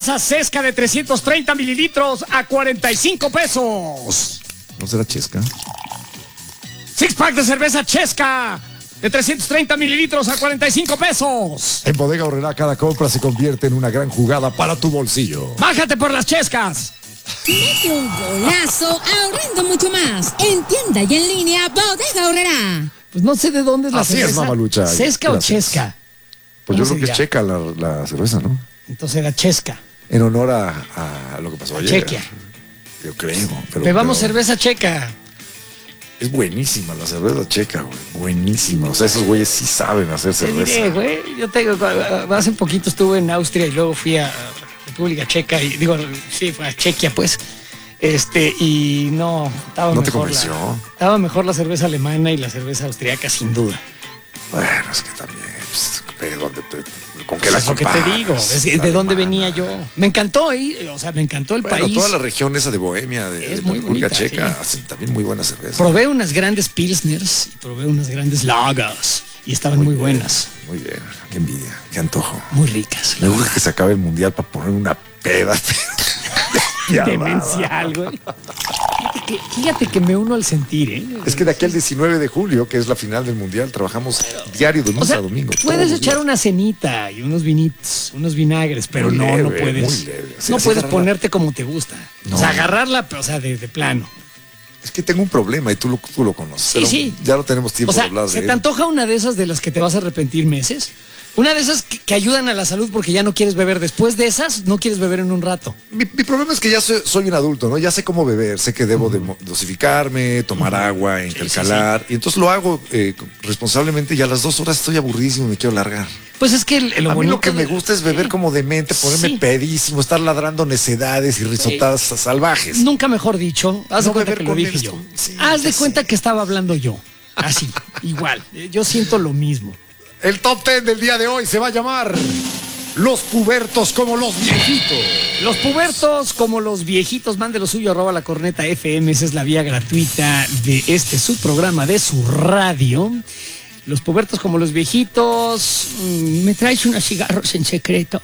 cerveza Cesca de 330 mililitros a 45 pesos. ¿No será Chesca? Six pack de cerveza Chesca de 330 mililitros a 45 pesos. En Bodega Aurrerá cada compra se convierte en una gran jugada para tu bolsillo. Bájate por las Chescas. Mete un golazo ahorrando mucho más. En tienda y en línea, Bodega Aurrerá. Pues no sé de dónde es la Así cerveza. es, Mamalucha. ¿Cesca o Gracias. Chesca? Pues yo ¿Cómo creo que se es dirá? checa la cerveza, ¿no? Entonces era Chesca. En honor a lo que pasó ayer. Chequia. Yo creo. Bebamos pero cerveza checa. es buenísima la cerveza checa, güey. Buenísima. O sea, esos güeyes sí saben hacer Te cerveza. diré, güey. Yo hace poquito estuve en Austria y luego fui a República Checa y fue a Chequia, pues. Y no, estaba ¿No te mejor convenció? estaba mejor la cerveza alemana y la cerveza austriaca, sin duda. Bueno, es que también, pues, ¿con qué la Es lo que te comparas? digo, es La de dónde alemana. venía yo. Me encantó me encantó el Bueno, país. toda la región esa de Bohemia, de Es la muy República bonita, Checa, sí. hacen también muy buena cerveza. Probé unas grandes pilsners y probé unas grandes lagers y estaban muy bien, buenas, Muy bien, qué envidia, qué antojo. muy ricas. Me gusta que se acabe el mundial para poner una peda. Demencial, güey. Fíjate que me uno al sentir, ¿eh? Es que de aquí al 19 de julio, que es la final del mundial, trabajamos diario de lunes a domingo. puedes todos los echar días. una cenita y unos vinitos, unos vinagres, pero Muy no leve, puedes. muy leve. Sí, No así puedes agarrarla. ponerte como te gusta. No. O sea, agarrarla, de plano. Es que tengo un problema y tú lo conoces. Sí, pero sí. Ya no tenemos tiempo O sea, de hablar ¿se de te él. antoja una de esas de las que te vas a arrepentir meses? Una de esas que ayudan a la salud porque ya no quieres beber. Después de esas, no quieres beber en un rato. Mi problema es que ya soy un adulto, ¿no? Ya sé cómo beber, sé que debo de dosificarme, tomar agua, intercalar. Y entonces lo hago responsablemente y a las 2 horas estoy aburridísimo y me quiero largar. Pues es que A mí lo que me gusta es beber como demente, ponerme Sí. pedísimo, estar ladrando necedades y risotadas salvajes. Nunca mejor dicho. Haz de No cuenta beber que lo con dije él, yo. sí, Haz de ya cuenta sé. que estaba hablando yo. Así, igual. Yo siento lo mismo. El top 10 del día de hoy se va a llamar Los pubertos como los viejitos. Los pubertos, como los viejitos, mande lo suyo, @ la corneta FM. Esa es la vía gratuita de su programa, de su radio. Los pubertos, como los viejitos. ¿Me traes unos cigarros en secreto?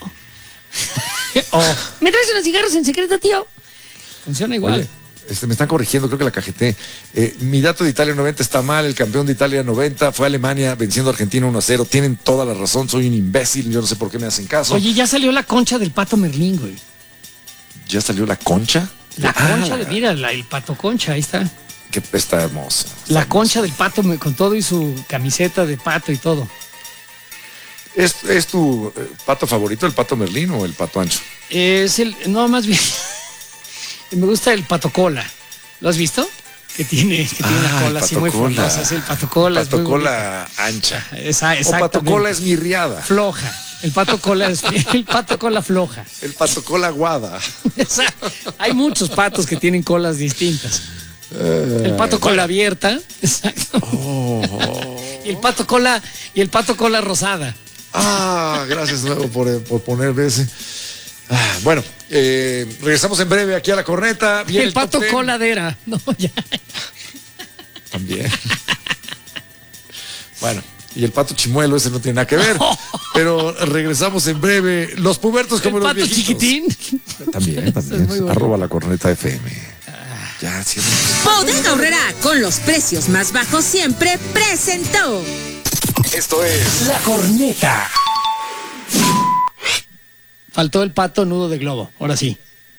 ¿Me traes unos cigarros en secreto, tío? Funciona igual. Oye, me están corrigiendo, creo que la cajeté. Mi dato de Italia 90 está mal. El campeón de Italia 90 fue Alemania venciendo a Argentina 1-0. Tienen toda la razón, soy un imbécil. Yo no sé por qué me hacen caso. Oye, ya salió la concha del pato Merlín, güey. ¿Ya salió la concha? La concha mira, el pato concha, ahí está. Que está hermosa. La concha del pato con todo y su camiseta de pato y todo. ¿Es tu pato favorito, el pato Merlín o el pato ancho? No, más bien, me gusta el pato cola. ¿Lo has visto? Que tiene una cola así muy frondosa. Es el pato cola. Pato es muy cola ancha. exactamente. O pato cola es mirriada. Floja. El pato cola es el pato cola floja. El pato cola aguada. Exacto. Hay muchos patos que tienen colas distintas. El pato cola abierta. Exacto. Y el pato cola rosada. Gracias luego por ponerme ese. Bueno, regresamos en breve aquí a la corneta. Y Viene el pato top 10. coladera. No, ya. También. Bueno, y el pato chimuelo, ese no tiene nada que ver. Pero regresamos en breve. Los pubertos como El los pato viejitos. chiquitín. También. Es muy bueno. @ la corneta FM. Ya, cierra. Bodega Aurrerá, con los precios más bajos siempre, presentó. Esto es La corneta. Faltó el pato nudo de globo. Ahora sí.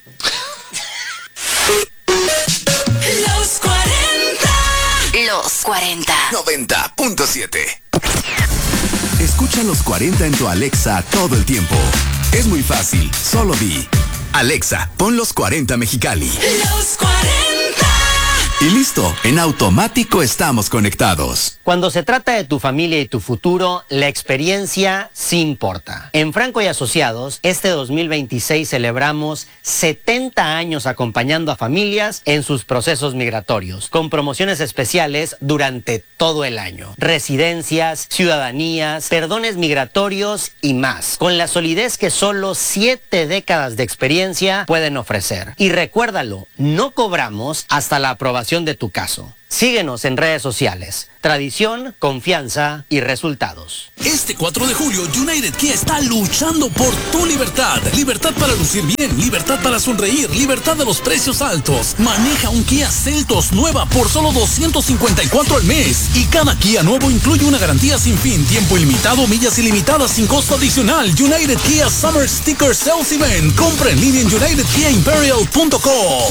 Los 40. Los 40. 90.7. Escucha los 40 en tu Alexa todo el tiempo. Es muy fácil, solo di: Alexa, pon los 40 Mexicali. Los 40. Y listo, en automático estamos conectados. Cuando se trata de tu familia y tu futuro, la experiencia sí importa. En Franco y Asociados, este 2026 celebramos 70 años acompañando a familias en sus procesos migratorios, con promociones especiales durante todo el año. Residencias, ciudadanías, perdones migratorios y más, con la solidez que solo 7 décadas de experiencia pueden ofrecer. Y recuérdalo, no cobramos hasta la aprobación de tu caso. Síguenos en redes sociales. Tradición, confianza y resultados. Este 4 de julio, United Kia está luchando por tu libertad. Libertad para lucir bien, libertad para sonreír, libertad de los precios altos. Maneja un Kia Seltos nueva por solo $254 al mes. Y cada Kia nuevo incluye una garantía sin fin, tiempo ilimitado, millas ilimitadas sin costo adicional. United Kia Summer Sticker Sales Event. Compra en línea en unitedkiaimperial.com.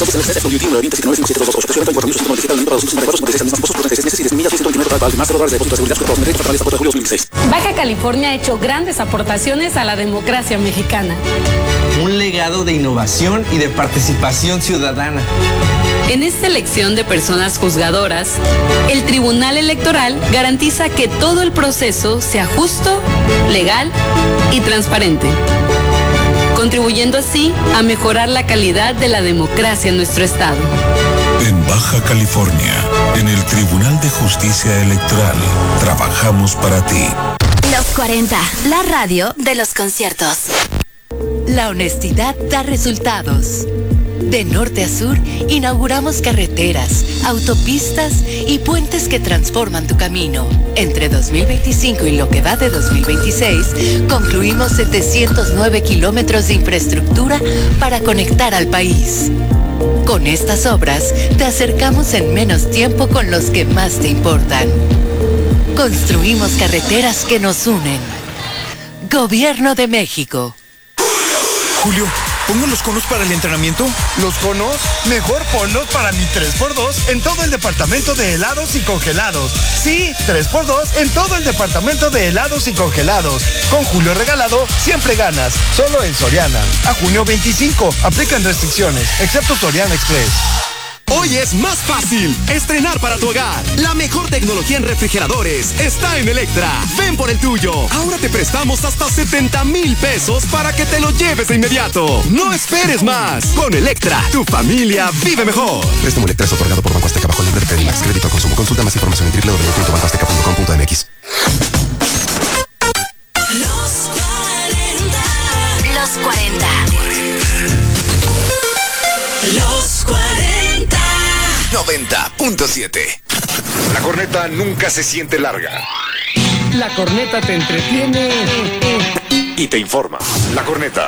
Baja California ha hecho grandes aportaciones a la democracia mexicana. Un legado de innovación y de participación ciudadana. En esta elección de personas juzgadoras, el Tribunal Electoral garantiza que todo el proceso sea justo, legal y transparente, contribuyendo así a mejorar la calidad de la democracia en nuestro estado. En Baja California, en el Tribunal de Justicia Electoral, trabajamos para ti. Los 40, la radio de los conciertos. La honestidad da resultados. De norte a sur, inauguramos carreteras, autopistas y puentes que transforman tu camino. Entre 2025 y lo que va de 2026, concluimos 709 kilómetros de infraestructura para conectar al país. Con estas obras, te acercamos en menos tiempo con los que más te importan. Construimos carreteras que nos unen. Gobierno de México. Julio, ¿pongo los conos para el entrenamiento? ¿Los conos? Mejor ponlos para mi 3x2 en todo el departamento de helados y congelados. Sí, 3x2 en todo el departamento de helados y congelados. Con Julio regalado, siempre ganas. Solo en Soriana. A junio 25. Aplican restricciones, excepto Soriana Express. Hoy es más fácil estrenar para tu hogar. La mejor tecnología en refrigeradores está en Electra. Ven por el tuyo. Ahora te prestamos hasta 70,000 pesos para que te lo lleves de inmediato. No esperes más. Con Electra, tu familia vive mejor. Préstamo Electra es otorgado por Banco Azteca bajo el nombre de Credimax. Crédito al consumo. Consulta más información en www.bancoazteca.com.mx. Los 40. Los 40. 90.7. La corneta nunca se siente larga. La corneta te entretiene y te informa. La corneta.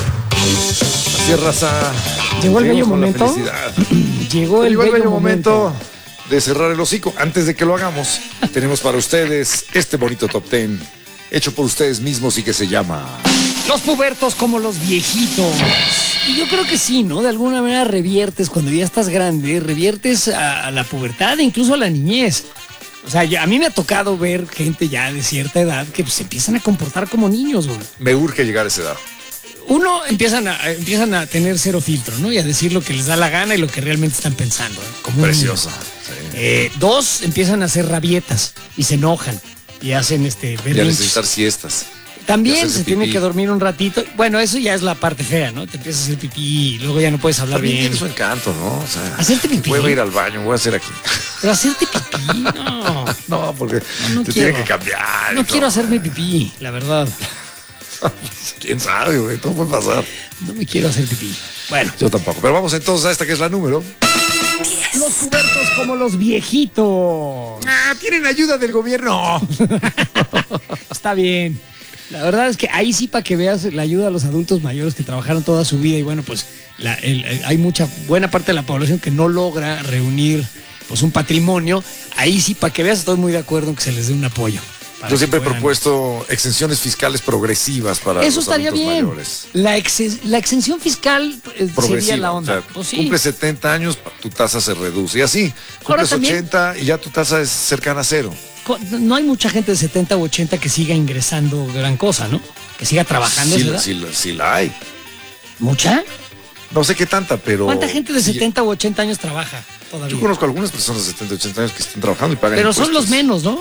Así es, raza. Llegó el bello momento. Llegó el bello momento de cerrar el hocico. Antes de que lo hagamos, tenemos para ustedes este bonito top 10 hecho por ustedes mismos y que se llama Los pubertos como los viejitos. Y yo creo que sí, ¿no? De alguna manera reviertes, cuando ya estás grande, reviertes a la pubertad e incluso a la niñez. O sea, a mí me ha tocado ver gente ya de cierta edad que se empiezan a comportar como niños, güey. Me urge llegar a esa edad. Uno, empiezan a tener cero filtro, ¿no? Y a decir lo que les da la gana y lo que realmente están pensando, ¿eh? Como preciosa. Sí. Dos, empiezan a hacer rabietas y se enojan y hacen berrinches. Y a necesitar siestas. También se tiene que dormir un ratito. Bueno, eso ya es la parte fea, ¿no? Te empiezas a hacer pipí y luego ya no puedes hablar también bien. Tiene su encanto, ¿no? O sea, hacerte pipí. Voy a ir al baño, voy a hacer aquí. Pero hacerte pipí, no. No, porque no te quiero. tiene que cambiar. No quiero hacerme pipí, la verdad. ¿Quién sabe, güey? Todo puede pasar. No me quiero hacer pipí. Bueno. Yo tampoco. Pero vamos entonces a esta que es la número. Los pubertos como los viejitos. ¿Tienen ayuda del gobierno? Está bien. La verdad es que ahí sí, para que veas la ayuda a los adultos mayores que trabajaron toda su vida y bueno, pues hay buena parte de la población que no logra reunir pues un patrimonio. Ahí sí, para que veas, estoy muy de acuerdo en que se les dé un apoyo. Yo siempre he propuesto exenciones fiscales progresivas para eso los estaría adultos bien. mayores. La exención fiscal sería la onda. O sea, pues sí. Cumples 70 años, tu tasa se reduce. Y así, cumples 80 y ya tu tasa es cercana a cero. No hay mucha gente de 70 u 80 que siga ingresando gran cosa, ¿no? Que siga trabajando. Sí la hay. ¿Mucha? No sé qué tanta, pero... ¿Cuánta gente de 70 u 80 años trabaja todavía? Yo conozco algunas personas de 70 u 80 años que están trabajando y pagan pero impuestos. Son los menos, ¿no?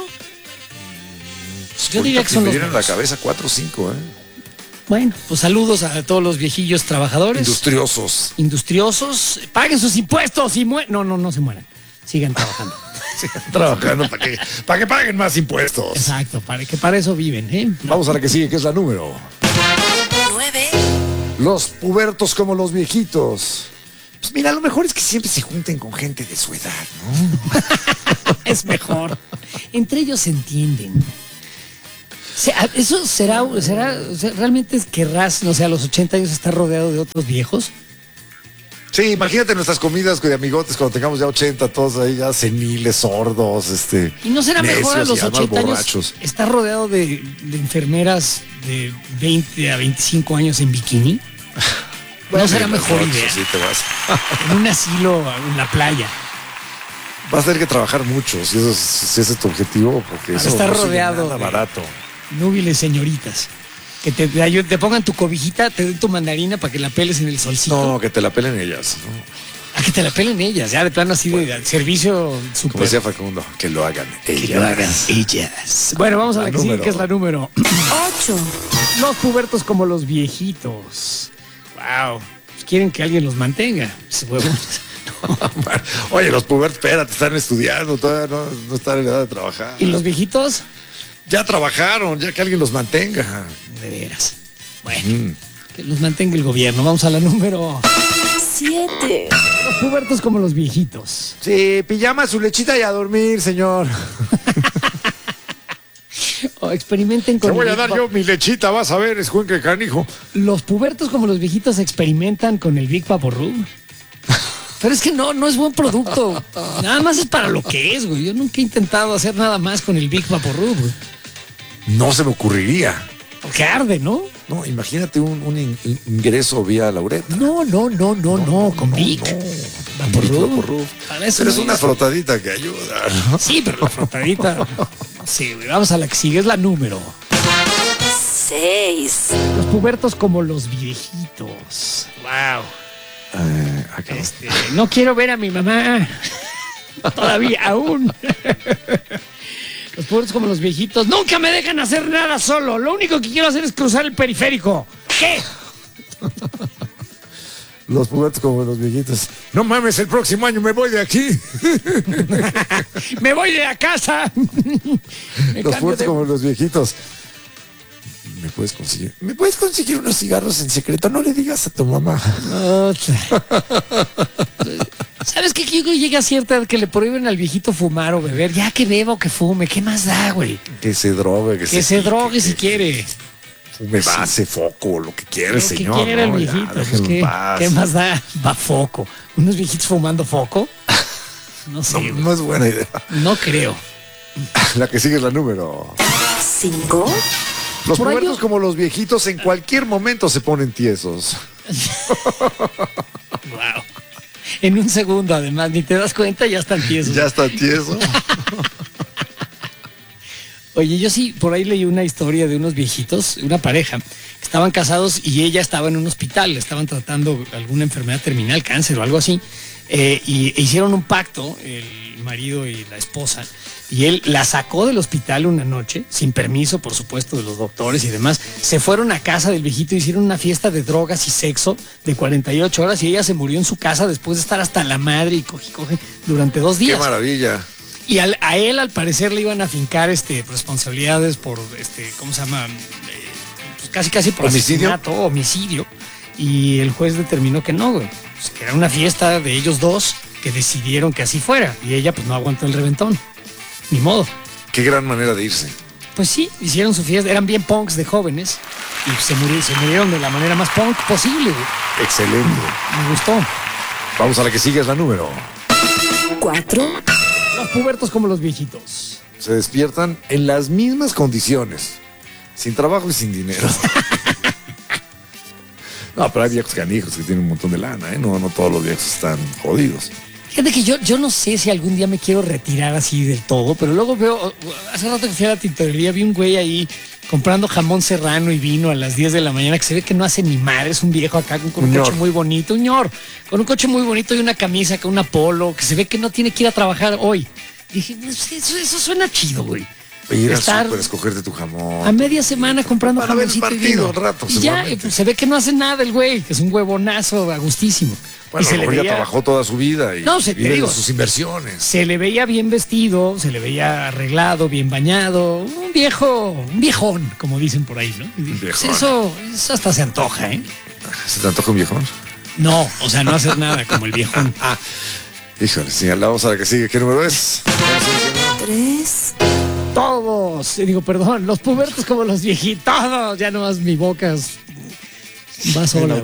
Yo diría que son los menos. En la cabeza 4 o 5, ¿eh? Bueno, pues saludos a todos los viejillos trabajadores. Industriosos. Paguen sus impuestos y no se mueran. Sigan trabajando. Sigan trabajando para que paguen más impuestos. Exacto, para eso viven, ¿eh? Vamos a la que sigue, que es la número 9. Los pubertos como los viejitos. Pues mira, lo mejor es que siempre se junten con gente de su edad, ¿no? Es mejor. Entre ellos se entienden. Eso será, o sea, realmente querrás, no sé, a los 80 años estar rodeado de otros viejos. Sí, imagínate nuestras comidas de amigotes cuando tengamos ya 80, todos ahí ya seniles, sordos, ¿Y no será mejor a los 80 años borrachos. estar rodeado de enfermeras de 20 a 25 años en bikini? Bueno, ¿No será mejor idea? Sí, te vas. En un asilo en la playa. Vas a tener que trabajar mucho, si ese es tu objetivo, porque eso estar no sirve rodeado nada de barato. Núbiles señoritas. Que te pongan tu cobijita, te den tu mandarina para que la peles en el solcito. No, que te la pelen ellas, ¿no? Que te la pelen ellas, ya de plano así de servicio super. Como decía Facundo, que lo hagan ellas. Que lo hagan ellas. Bueno, vamos a la que sigue, que es la número 8. Los pubertos como los viejitos. Wow. Quieren que alguien los mantenga. Oye, los pubertos, espérate, están estudiando, todavía no están en edad de trabajar. ¿Y los viejitos? Ya trabajaron, ya que alguien los mantenga. De veras. Bueno, que los mantenga el gobierno. Vamos a la número 7. Los pubertos como los viejitos. Sí, pijama, su lechita y a dormir, señor. O experimenten con. Te voy a dar yo mi lechita, vas a ver, es que canijo. Los pubertos como los viejitos experimentan con el Big Vaporub. Pero es que no es buen producto. Nada más es para lo que es, güey. Yo nunca he intentado hacer nada más con el Big Vaporub, güey. No se me ocurriría. Porque arde, ¿no? No, imagínate un ingreso vía la uretra. No, con Big. Vaporub. Para eso pero es no una frotadita que ayuda, ¿no? Sí, pero la frotadita. Sí, güey. Vamos a la que sigue, es la número 6. Los pubertos como los viejitos. Wow. No quiero ver a mi mamá. Todavía, aún. Los pubertos como los viejitos. Nunca me dejan hacer nada solo. Lo único que quiero hacer es cruzar el periférico. ¿Qué? Los pubertos como los viejitos. No mames, el próximo año me voy de aquí. Me voy de la casa. Los pubertos como los viejitos. ¿Me puedes conseguir unos cigarros en secreto? No le digas a tu mamá. ¿Sabes qué? Que llega a cierta edad que le prohíben al viejito fumar o beber. Ya que beba o que fume, ¿qué más da, güey? Que se drogue, que se drogue si quiere. Fume base, foco, lo que quiere, señor. ¿Qué quiere el viejito? Pues ¿qué más da? Va foco. ¿Unos viejitos fumando foco? No sé. No es buena idea. No creo. La que sigue es la número 5. Los pubertos como los viejitos en cualquier momento se ponen tiesos. Wow. En un segundo, además, ni te das cuenta, ya están tiesos. Ya están tiesos. Oye, yo sí, por ahí leí una historia de unos viejitos, una pareja, que estaban casados y ella estaba en un hospital, le estaban tratando alguna enfermedad terminal, cáncer o algo así, y hicieron un pacto, el marido y la esposa, y él la sacó del hospital una noche, sin permiso, por supuesto, de los doctores y demás. Se fueron a casa del viejito, hicieron una fiesta de drogas y sexo de 48 horas y ella se murió en su casa después de estar hasta la madre y coge durante 2 días. ¡Qué maravilla! Y a él, al parecer, le iban a fincar responsabilidades por, ¿cómo se llama? Pues casi por asesinato, homicidio. Y el juez determinó que no, güey. Pues que era una fiesta de ellos dos que decidieron que así fuera. Y ella, pues, no aguantó el reventón. Ni modo. Qué gran manera de irse. Pues sí, hicieron su fiesta. Eran bien punks de jóvenes. Y se murieron de la manera más punk posible, güey. Excelente. Me gustó. Vamos a la que sigue, es la número 4. Los pubertos como los viejitos. Se despiertan en las mismas condiciones. Sin trabajo y sin dinero. No, pero hay viejos canijos que tienen un montón de lana, ¿eh? No todos los viejos están jodidos. Fíjate que yo no sé si algún día me quiero retirar así del todo, pero luego veo, hace rato que fui a la tintorería, vi un güey ahí comprando jamón serrano y vino a las 10 de la mañana, que se ve que no hace ni madre, es un viejo acá con un coche muy bonito, con un coche muy bonito y una camisa con una polo, que se ve que no tiene que ir a trabajar hoy. Dije, eso suena chido, güey. Ir al súper, escogerte tu jamón. A media semana comprando jamoncito y vino. Rato, y ya, pues, se ve que no hace nada el güey, que es un huevonazo a gustísimo. Bueno, y se le veía, ya trabajó toda su vida y vive de sus inversiones. Se le veía bien vestido, se le veía arreglado, bien bañado, un viejón, como dicen por ahí, ¿no? Pues eso hasta se antoja, ¿eh? ¿Se te antoja un viejón? No, o sea, no hacer nada como el viejón. Híjole, señal, vamos a la que sigue. ¿Qué número es? 3. Todos, perdón, los pubertos como los viejitos, todos, ya nomás mi boca va sola.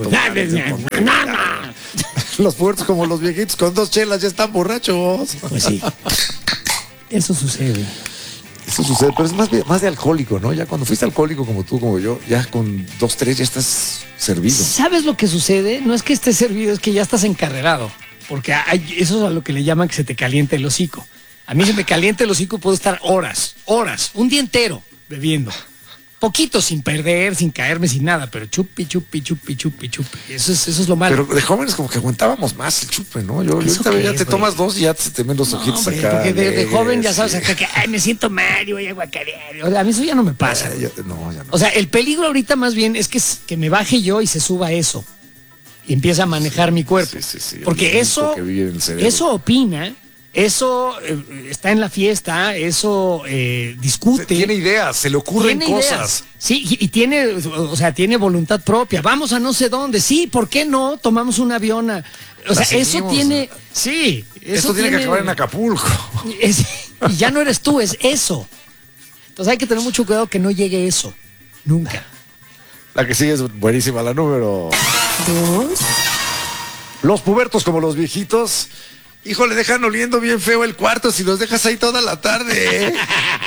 Los pubertos como los viejitos con 2 chelas ya están borrachos. Pues sí, eso sucede. Eso sucede, pero es más de alcohólico, ¿no? Ya cuando fuiste alcohólico como tú, como yo, ya con 2, 3 ya estás servido. ¿Sabes lo que sucede? No es que estés servido, es que ya estás encarrerado. Porque eso es a lo que le llaman que se te caliente el hocico. A mí se me calienta el hocico y puedo estar horas, un día entero bebiendo. Poquito, sin perder, sin caerme, sin nada, pero chupi. Eso es lo malo. Pero de jóvenes como que aguantábamos más el chupe, ¿no? Yo ahorita ya te tomas 2 y ya te ven los ojitos acá. Porque de joven ya sabes acá que me siento mal y voy a guacarear. O sea, a mí eso ya no me pasa. Ya no. O sea, el peligro ahorita más bien es que me baje yo y se suba eso. Y empieza a manejar mi cuerpo. Sí, porque eso opina. Eso está en la fiesta, eso discute. Tiene ideas, se le ocurren cosas. Sí, y tiene voluntad propia. Vamos a no sé dónde. Sí, ¿por qué no? Tomamos un avión. Eso tiene. Sí. Esto tiene que acabar en Acapulco. Y ya no eres tú, es eso. Entonces hay que tener mucho cuidado que no llegue eso. Nunca. La que sigue es buenísima, la número 2. Los pubertos como los viejitos. Híjole, dejan oliendo bien feo el cuarto si los dejas ahí toda la tarde, ¿eh?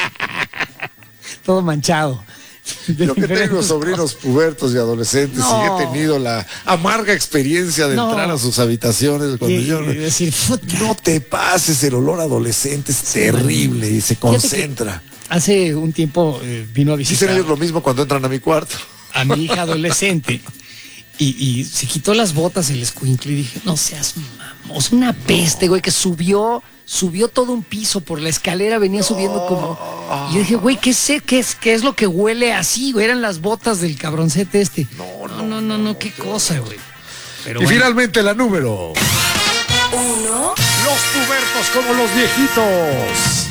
Todo manchado. Yo que tengo sobrinos pubertos y adolescentes y he tenido la amarga experiencia de entrar a sus habitaciones cuando decir, no te pases, el olor adolescente es terrible y se concentra. Hace un tiempo vino a visitar. Dicen ellos lo mismo cuando entran a mi cuarto. A mi hija adolescente. Y se quitó las botas el escuincle y dije, no seas mamos, una peste, güey, que subió todo un piso por la escalera, venía subiendo como... Y yo dije, güey, ¿qué es lo que huele así, güey? Eran las botas del cabroncete este. No, qué cosa, güey. Y finalmente la número 1. Los pubertos como los viejitos.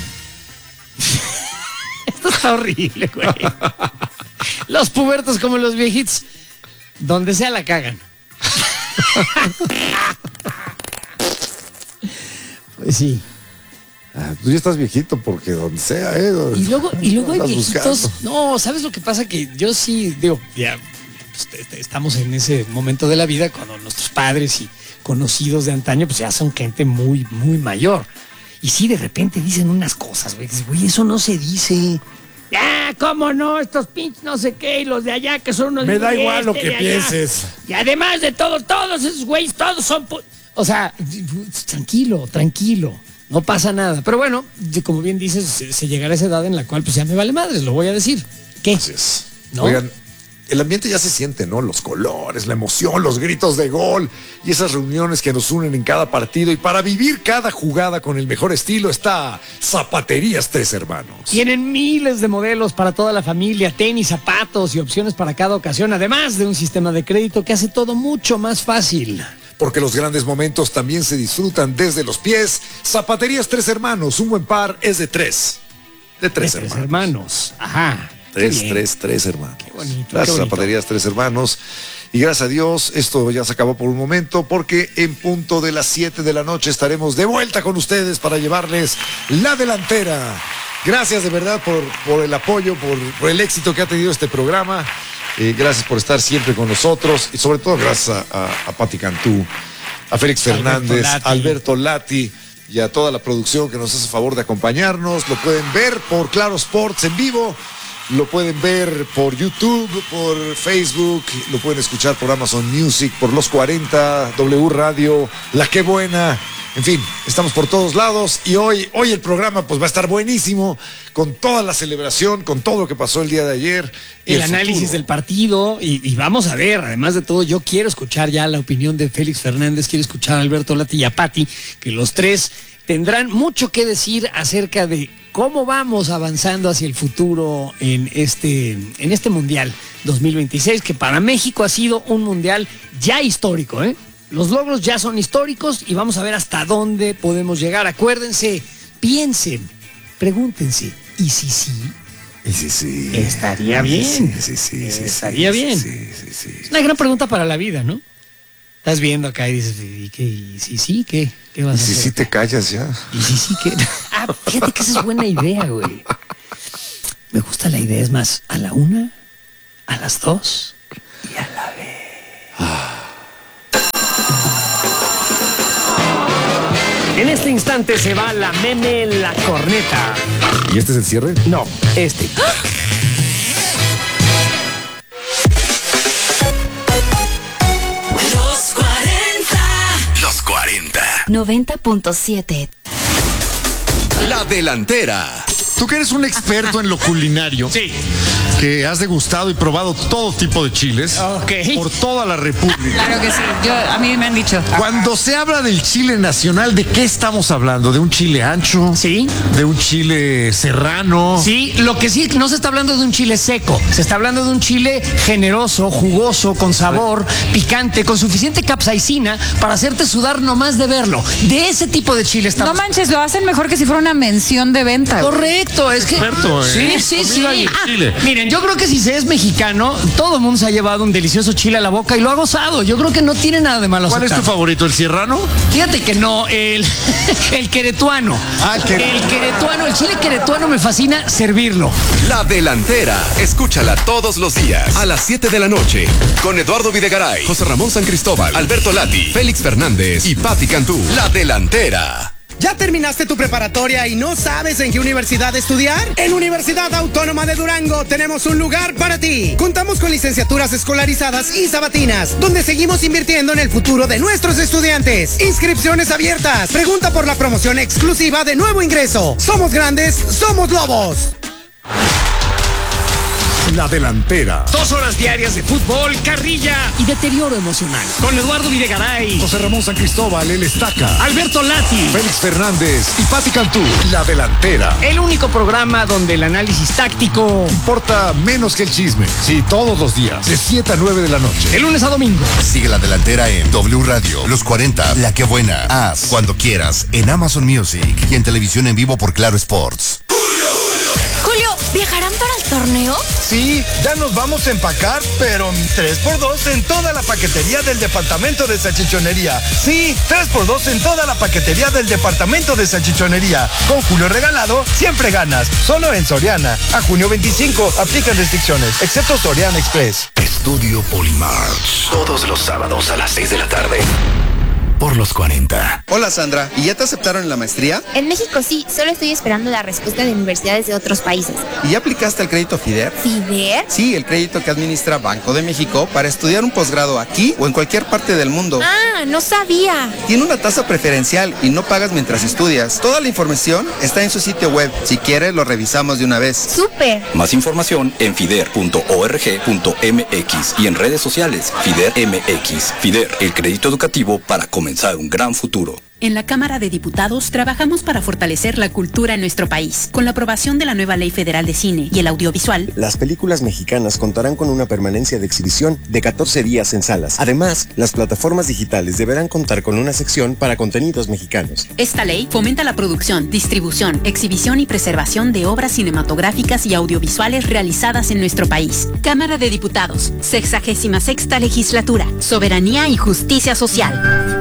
Esto está horrible, güey. Los pubertos como los viejitos. Donde sea la cagan. Pues sí. Tú ya estás viejito porque donde sea, Y luego hay viejitos. Buscando. No, ¿sabes lo que pasa? Que yo sí, ya estamos en ese momento de la vida cuando nuestros padres y conocidos de antaño, pues ya son gente muy, muy mayor. Y sí, de repente dicen unas cosas, güey, eso no se dice. ¿Cómo no? Estos pinches no sé qué y los de allá que son unos... Me da igual lo que pienses. Y además de todos esos güeyes, todos son... O sea, tranquilo. No pasa nada. Pero bueno, como bien dices, se llegará a esa edad en la cual pues ya me vale madres, lo voy a decir. ¿Qué? Así es. ¿No? Oigan, el ambiente ya se siente, ¿no? Los colores, la emoción, los gritos de gol y esas reuniones que nos unen en cada partido. Y para vivir cada jugada con el mejor estilo está Zapaterías Tres Hermanos. Tienen miles de modelos para toda la familia, tenis, zapatos y opciones para cada ocasión, además de un sistema de crédito que hace todo mucho más fácil. Porque los grandes momentos también se disfrutan desde los pies. Zapaterías Tres Hermanos, un buen par es de 3. De tres hermanos. Ajá. Tres hermanos. Qué bonito. Gracias, Zapaterías Tres Hermanos. Y gracias a Dios, esto ya se acabó por un momento, porque en punto de las 7 de la noche estaremos de vuelta con ustedes para llevarles la delantera. Gracias de verdad por el apoyo, por el éxito que ha tenido este programa. Gracias por estar siempre con nosotros y sobre todo gracias a Pati Cantú, a Félix Fernández, a Alberto Lati y a toda la producción que nos hace favor de acompañarnos. Lo pueden ver por Claro Sports en vivo. Lo pueden ver por YouTube, por Facebook, lo pueden escuchar por Amazon Music, por Los 40, W Radio, La Qué Buena. En fin, estamos por todos lados y hoy el programa pues va a estar buenísimo con toda la celebración, con todo lo que pasó el día de ayer. El análisis del partido y vamos a ver, además de todo, yo quiero escuchar ya la opinión de Félix Fernández, quiero escuchar a Alberto Lati y a Pati, que los tres tendrán mucho que decir acerca de cómo vamos avanzando hacia el futuro en este Mundial 2026, que para México ha sido un Mundial ya histórico, ¿eh? Los logros ya son históricos y vamos a ver hasta dónde podemos llegar. Acuérdense, piensen, pregúntense, ¿y si sí? ¿Y si sí? Estaría bien. Sí, estaría bien. Sí. Es una gran pregunta para la vida, ¿no? Estás viendo acá y dices, ¿y qué? ¿Y sí, qué? ¿Qué vas a hacer? Y si te callas ya. ¿Y sí, qué? Ah, fíjate que esa es buena idea, güey. Me gusta la idea, es más, a la 1, a las 2 y a la vez. En este instante se va la meme, la corneta. ¿Y este es el cierre? No, este. Los 40. Los 40. 90.7. La delantera. Tú que eres un experto en lo culinario. Sí. Que has degustado y probado todo tipo de chiles. Ok. Por toda la República. Claro que sí. A mí me han dicho. Cuando se habla del chile nacional, ¿de qué estamos hablando? ¿De un chile ancho? Sí. ¿De un chile serrano? Sí, lo que sí, no se está hablando de un chile seco, se está hablando de un chile generoso, jugoso, con sabor, picante, con suficiente capsaicina para hacerte sudar nomás de verlo. De ese tipo de chile estamos. No manches, lo hacen mejor que si fuera una mención de venta. Correcto, es que... Experto, Sí. chile. Miren, yo creo que si se es mexicano, todo el mundo se ha llevado un delicioso chile a la boca y lo ha gozado. Yo creo que no tiene nada de malo. ¿Cuál es tu favorito, el serrano? Fíjate que no, el queretuano. El queretuano, el chile queretuano me fascina servirlo. La delantera. Escúchala todos los días a las 7 de la noche con Eduardo Videgaray, José Ramón San Cristóbal, Alberto Lati, Félix Fernández y Patti Cantú. La delantera. ¿Ya terminaste tu preparatoria y no sabes en qué universidad estudiar? En Universidad Autónoma de Durango tenemos un lugar para ti. Contamos con licenciaturas escolarizadas y sabatinas, donde seguimos invirtiendo en el futuro de nuestros estudiantes. Inscripciones abiertas. Pregunta por la promoción exclusiva de nuevo ingreso. Somos grandes, somos lobos. La delantera. 2 horas diarias de fútbol, carrilla y deterioro emocional. Con Eduardo Videgaray, José Ramón San Cristóbal, el Estaca, Alberto Lati, Félix Fernández y Patti Cantú. La delantera. El único programa donde el análisis táctico importa menos que el chisme. Sí, todos los días, de 7 a 9 de la noche. De lunes a domingo. Sigue La delantera en W Radio, Los 40, La que buena. Haz cuando quieras en Amazon Music y en televisión en vivo por Claro Sports. Julio, ¿viajarán para el torneo? Sí, ya nos vamos a empacar, pero 3x2 en toda la paquetería del departamento de salchichonería. Sí, 3x2 en toda la paquetería del departamento de salchichonería. Con Julio regalado, siempre ganas. Solo en Soriana. A junio 25, aplican restricciones, excepto Soriana Express. Estudio Polymarch. Todos los sábados a las 6 de la tarde. Por los 40. Hola Sandra, ¿y ya te aceptaron en la maestría? En México sí, solo estoy esperando la respuesta de universidades de otros países. ¿Y ya aplicaste el crédito FIDER? ¿FIDER? Sí, el crédito que administra Banco de México para estudiar un posgrado aquí o en cualquier parte del mundo. Ah, no sabía. Tiene una tasa preferencial y no pagas mientras estudias. Toda la información está en su sitio web. Si quieres, lo revisamos de una vez. ¡Súper! Más información en fider.org.mx y en redes sociales FIDER MX. FIDER, el crédito educativo para comenzar un gran futuro. En la Cámara de Diputados trabajamos para fortalecer la cultura en nuestro país. Con la aprobación de la nueva Ley Federal de Cine y el Audiovisual, las películas mexicanas contarán con una permanencia de exhibición de 14 días en salas. Además, las plataformas digitales deberán contar con una sección para contenidos mexicanos. Esta ley fomenta la producción, distribución, exhibición y preservación de obras cinematográficas y audiovisuales realizadas en nuestro país. Cámara de Diputados, 66ª Legislatura, Soberanía y Justicia Social.